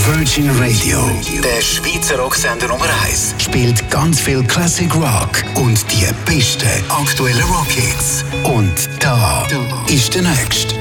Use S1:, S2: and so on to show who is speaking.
S1: Virgin Radio.
S2: Der Schweizer Rocksender Nummer 1
S1: Spielt ganz viel Classic Rock und die besten aktuellen Rockhits. Und da ist der Nächste.